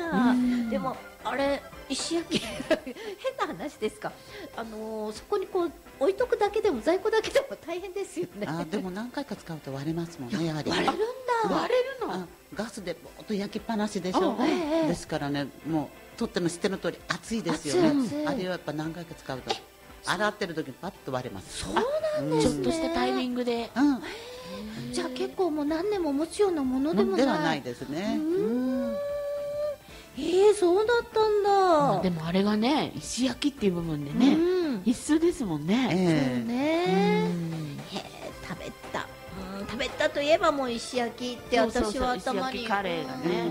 でもあれ石焼き変な話ですか、そこにこう置いとくだけでも在庫だけでも大変ですよね。 でも何回か使うと割れますもんね、やはり。 割れるんだ。 割れるの。 ガスでぼーっと焼きっぱなしでしょ。ですからね、もうとっても知っての通り熱いですよね。あれはやっぱ何回か使うと洗ってる時にパッと割れます。 そうなんですね。 ちょっとしたタイミングで。 じゃあ結構もう何年も持つようなものでもない。 ではないですね。 そうだったんだ。 でもあれがね、石焼きっていう部分でね、必須ですもんね。 そうね。食べたといえばもう石焼きって私は頭に。 石焼きカレーがね。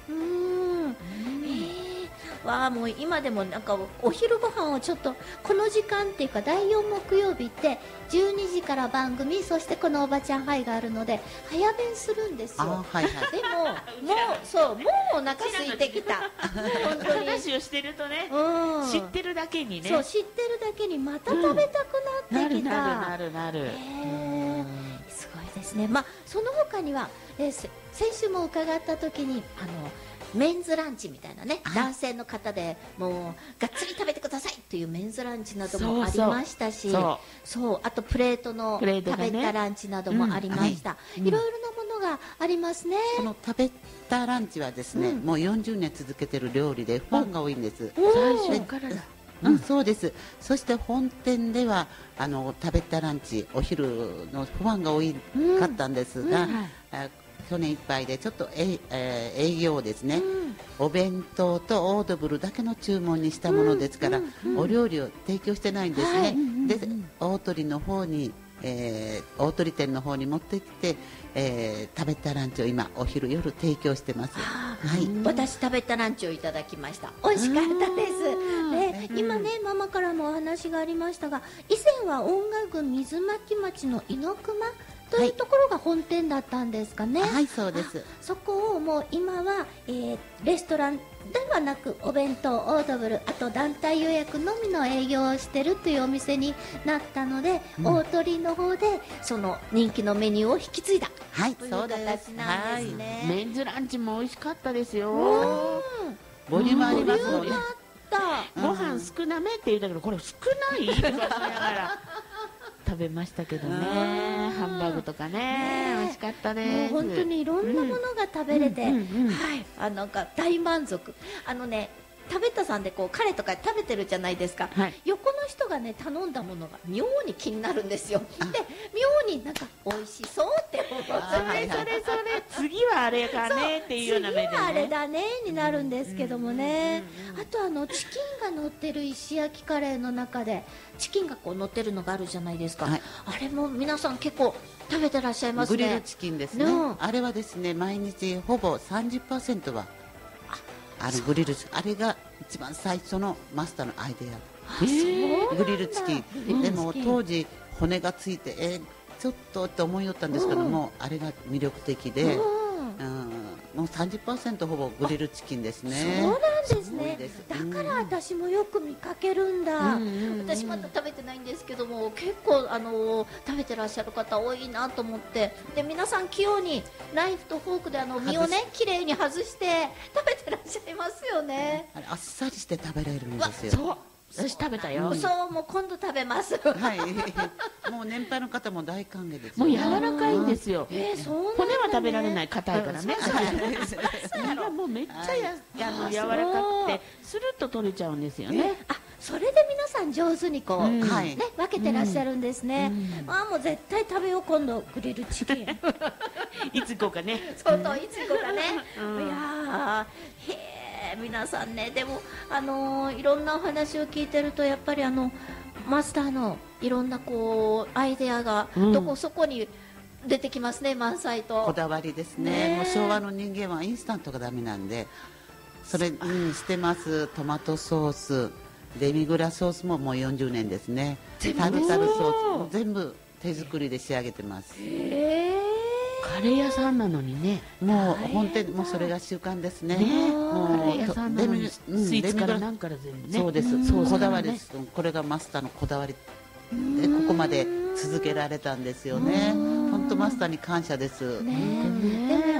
わあ、もう今でもなんかお昼ご飯をちょっとこの時間っていうか第4木曜日って12時から番組、そしてこのおばちゃんハイがあるので早弁するんですよ。でももうお腹空いてきた。 本当に話をしてるとね、知ってるだけにね。 そう、知ってるだけにまた食べたくなってきた。 なる。 すごいですね。まあその他には先週も伺った時にメンズランチみたいなね、男性の方でもうがっつり食べてくださいっていうメンズランチなどもありましたし、そうあとプレートの食べたランチなどもありました。いろいろなものがありますね。 この食べたランチはですね、もう40年続けてる料理でファンが多いんです。 最初からだ。 そうです。そして本店では食べたランチお昼のファンが多かったんですが、去年いっぱいでちょっと営業をですね、お弁当とオードブルだけの注文にしたものですから、お料理を提供してないんですね。で大鳥の方に、大鳥店の方に持ってきて、食べたランチを今お昼夜提供してます。 私食べたランチをいただきました。美味しかったです。今ね、ママからもお話がありましたが、以前は音楽郡水巻町の猪熊というところが本店だったんですかね。 はい、そうです。 そこをもう今は、レストランではなくお弁当、オードブル、あと団体予約のみの営業をしてるというお店になったので、大鳥の方でその人気のメニューを引き継いだという形なんですね。 メンズランチも美味しかったですよ。 ボリュームありますもんね。 ご飯少なめって言ったけど、これ少ないとか思いながら食べましたけどね。ハンバーグとかね、美味しかったです。 本当にいろんなものが食べれて、なんか大満足。食べたさんでこうカレーとか食べてるじゃないですか、横の人がね頼んだものが妙に気になるんですよ。で妙になんか美味しそうって思って、 それ次はあれかねっていうような目でね、 次はあれだねになるんですけどもね。あとチキンが乗ってる石焼きカレーの中でチキンがこう乗ってるのがあるじゃないですか、あれも皆さん結構食べてらっしゃいますね。 グリルチキンですね。あれはですね、毎日ほぼ 30% はグリルチキン、あれが一番最初のマスターのアイデア。グリルチキンでも当時骨がついてちょっとって思いよったんですけども、あれが魅力的で、もう 30% ほぼグリルチキンですね。 そうなんですね。だから私もよく見かけるんだ。私まだ食べてないんですけども、結構食べてらっしゃる方多いなと思って、で皆さん器用にナイフとフォークで身をねきれいに外して食べてらっしゃいますよね。 あっさりして食べられるんですよ。 私食べたよ。 そう、もう今度食べます。 もう年配の方も大歓迎です。 もう柔らかいんですよ。骨は食べられない、硬いからね。身がもうめっちゃ柔らかくてスルッと取れちゃうんですよね。 それで皆さん上手にこうね分けてらっしゃるんですね。もう絶対食べよう今度グリルチキン。 いつ行こうかね。 そうといつ行こうかね。いや皆さんね、でもいろんなお話を聞いてるとやっぱりマスターのいろんなこうアイデアがどこそこに出てきますね、満載と。 こだわりですね。もう昭和の人間はインスタントがダメなんで、それにしてます。トマトソース、デミグラソースももう40年ですね。タルタルソース全部手作りで仕上げてます。 カレー屋さんなのにね。 もう本当にもうそれが習慣ですね。 カレー屋さんなのにスイーツからなんから全部ね。 そうです。こだわりです。これがマスターのこだわりでここまで続けられたんですよね。本当マスターに感謝です。 でもや